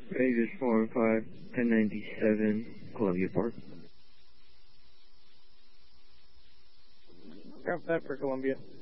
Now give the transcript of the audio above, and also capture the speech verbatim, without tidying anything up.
Vegas four five, ten ninety-seven, Columbia Park. Grab that for Columbia.